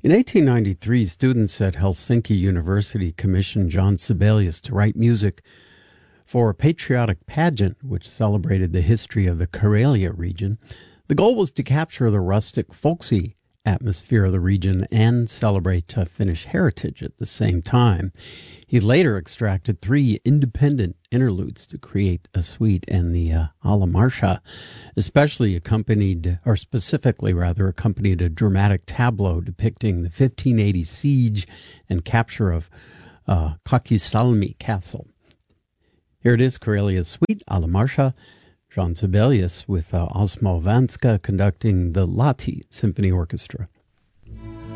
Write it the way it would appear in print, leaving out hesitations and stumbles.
In 1893, students at Helsinki University commissioned John Sibelius to write music for a patriotic pageant which celebrated the history of the Karelia region. The goal was to capture the rustic, folksy atmosphere of the region and celebrate Finnish heritage at the same time. He later extracted 3 independent interludes to create a suite, and the Alla Marsha specifically accompanied a dramatic tableau depicting the 1580 siege and capture of Kakisalmi Castle. Here it is, Karelia's suite, Alla Marsha, John Sibelius with Osmo Vanska conducting the Lahti Symphony Orchestra.